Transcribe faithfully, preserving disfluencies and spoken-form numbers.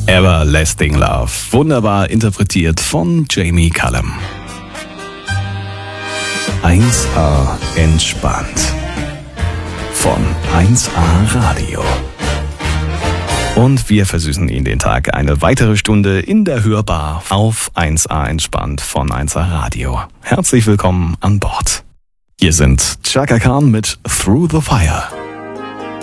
Everlasting Love, wunderbar interpretiert von Jamie Cullum. eins A entspannt von eins A Radio. Und wir versüßen Ihnen den Tag eine weitere Stunde in der Hörbar auf eins A entspannt von eins A Radio. Herzlich willkommen an Bord. Hier sind Chaka Khan mit Through the Fire.